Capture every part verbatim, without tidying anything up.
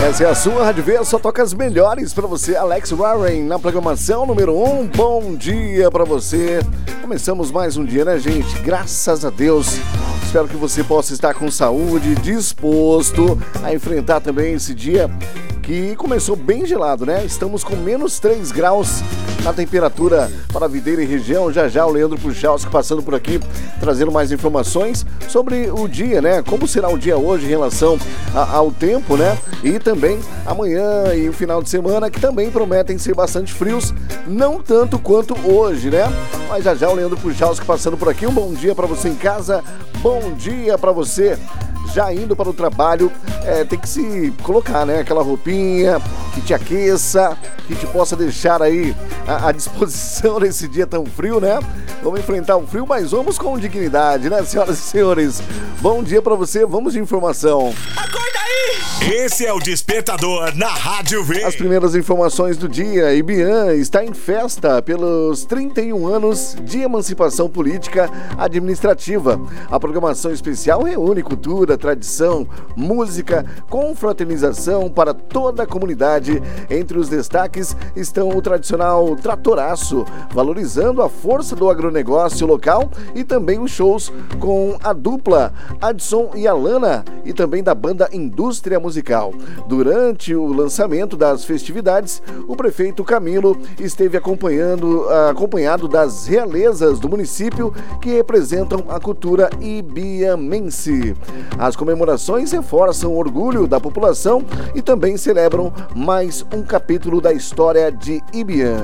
Essa é a sua Rádio V, só toca as melhores pra você. Alex Warren na programação número um. Bom dia pra você. Começamos mais um dia, né, gente? Graças a Deus. Espero que você possa estar com saúde, disposto a enfrentar também esse dia que começou bem gelado, né? Estamos com menos três graus na temperatura para a Videira e região. Já já o Leandro Puchalski passando por aqui, trazendo mais informações sobre o dia, né? Como será o dia hoje em relação a, ao tempo, né? E também amanhã e o final de semana, que também prometem ser bastante frios, não tanto quanto hoje, né? Mas já já o Leandro Puchalski passando por aqui. Um bom dia para você em casa, bom dia para você já indo para o trabalho. É, tem que se colocar, né? Aquela roupinha que te aqueça, que te possa deixar aí à, à disposição nesse dia tão frio, né? Vamos enfrentar o frio, mas vamos com dignidade, né, senhoras e senhores? Bom dia para você, vamos de informação. Acorda aí! Esse é o Despertador na Rádio V. As primeiras informações do dia. Ibiam está em festa pelos trinta e um anos de emancipação política administrativa. A programação especial reúne cultura, tradição, música, confraternização para toda a comunidade. Entre os destaques estão o tradicional tratoraço, valorizando a força do agronegócio local, e também os shows com a dupla Adson e Alana, e também da banda Indústria Musical. Durante o lançamento das festividades, o prefeito Camilo esteve acompanhando, acompanhado das realezas do município que representam a cultura ibiamense. As comemorações reforçam o orgulho da população e também celebram mais um capítulo da história de Ibiam.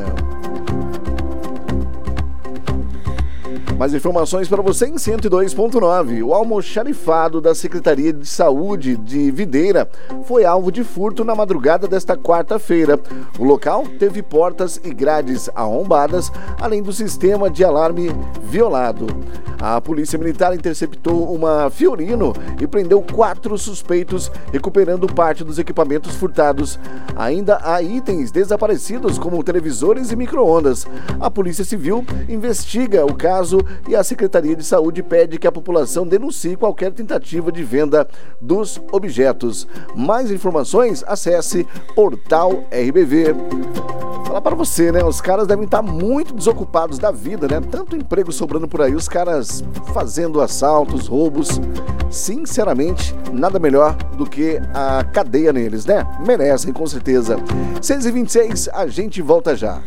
Mais informações para você em cento e dois ponto nove. O almoxarifado da Secretaria de Saúde de Videira foi alvo de furto na madrugada desta quarta-feira. O local teve portas e grades arrombadas, além do sistema de alarme violado. A Polícia Militar interceptou uma Fiorino e prendeu quatro suspeitos, recuperando parte dos equipamentos furtados. Ainda há itens desaparecidos, como televisores e micro-ondas. A Polícia Civil investiga o caso e a Secretaria de Saúde pede que a população denuncie qualquer tentativa de venda dos objetos. Mais informações, acesse Portal R B V. Falar para você, né? Os caras devem estar muito desocupados da vida, né? Tanto emprego sobrando por aí, os caras fazendo assaltos, roubos. Sinceramente, nada melhor do que a cadeia neles, né? Merecem, com certeza. seis e vinte e seis, a gente volta já.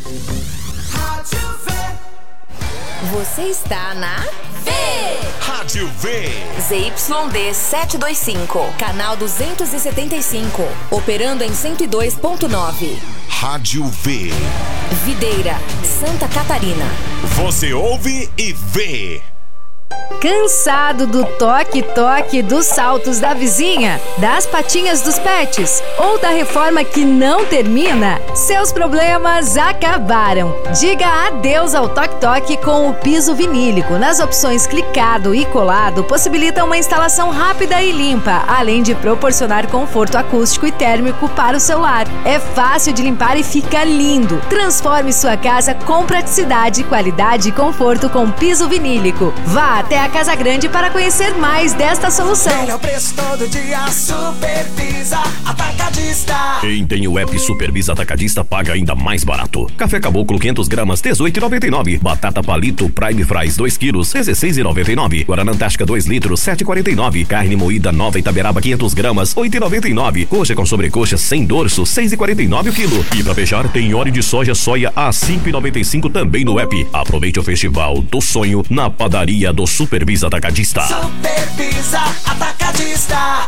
Você está na V. Rádio V. Z Y D setecentos e vinte e cinco, canal duzentos e setenta e cinco, operando em cento e dois ponto nove. Rádio V. Videira, Santa Catarina. Você ouve e vê. Cansado do toque-toque dos saltos da vizinha, das patinhas dos pets ou da reforma que não termina? Seus problemas acabaram. Diga adeus ao toque-toque com o piso vinílico. Nas opções clicado e colado, possibilita uma instalação rápida e limpa, além de proporcionar conforto acústico e térmico para o seu lar. É fácil de limpar e fica lindo. Transforme sua casa com praticidade, qualidade e conforto com piso vinílico. Vá até a Casa Grande para conhecer mais desta solução. Melhor preço todo dia, Supervisa Atacadista. Quem tem o app Supervisa Atacadista paga ainda mais barato. Café Caboclo quinhentos gramas, dezoito reais e noventa e nove centavos. Batata Palito Prime Fries dois quilos, dezesseis reais e noventa e nove centavos. Guaraná Antártica dois litros, sete reais e quarenta e nove centavos. Carne moída Nova Itaberaba quinhentos gramas, oito reais e noventa e nove centavos. Coxa com sobrecoxa sem dorso, seis reais e quarenta e nove centavos o quilo. E pra fechar, tem óleo de soja soia a cinco reais e noventa e cinco centavos também no app. Aproveite o festival do sonho na padaria do Supervisa Atacadista. Supervisa Atacadista.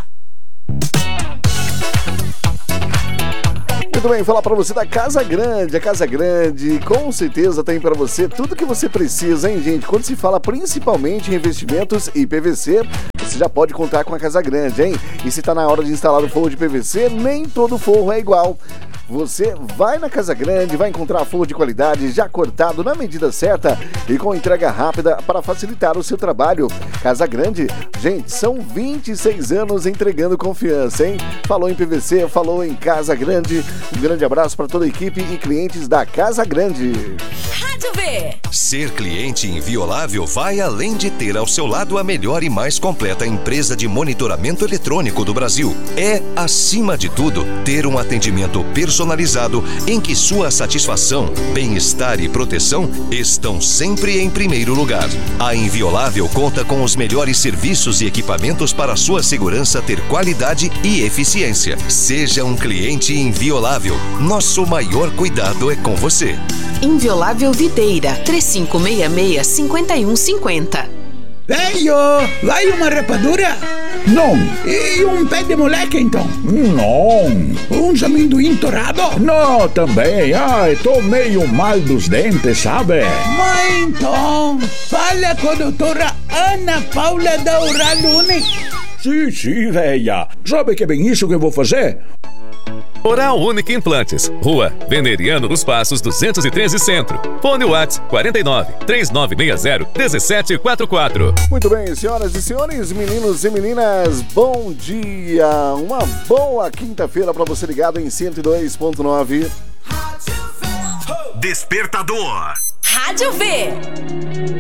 Muito bem, falar para você da Casa Grande. A Casa Grande com certeza tem para você tudo que você precisa, hein, gente? Quando se fala principalmente em investimentos e P V C, você já pode contar com a Casa Grande, hein? E se tá na hora de instalar o forro de P V C, nem todo forro é igual. Você vai na Casa Grande, vai encontrar forro de qualidade já cortado na medida certa e com entrega rápida para facilitar o seu trabalho. Casa Grande, gente, são vinte e seis anos entregando confiança, hein? Falou em P V C, falou em Casa Grande. Um grande abraço para toda a equipe e clientes da Casa Grande. Rádio Rádio V. Ser cliente inviolável vai além de ter ao seu lado a melhor e mais completa empresa de monitoramento eletrônico do Brasil. É, acima de tudo, ter um atendimento personalizado em que sua satisfação, bem-estar e proteção estão sempre em primeiro lugar. A Inviolável conta com os melhores serviços e equipamentos para sua segurança ter qualidade e eficiência. Seja um cliente inviolável. Nosso maior cuidado é com você. Inviolável Videira, três cinco seis seis, cinco um cinco zero. Velho, vai uma rapadura? Não. E um pé de moleque, então? Não. Uns amendoim torrado? Não, também. Ai, tô meio mal dos dentes, sabe? Mas então, fala com a doutora Ana Paula da Oral Unique. Sim, sim, velha. Sabe que é bem isso que eu vou fazer? Oral Unique Implantes, Rua Veneriano dos Passos, duzentos e treze Centro. Fone WhatsApp quarenta e nove, três nove seis zero, um sete quatro quatro. Muito bem, senhoras e senhores, meninos e meninas, bom dia. Uma boa quinta-feira para você ligado em cento e dois ponto nove. Despertador. Rádio V.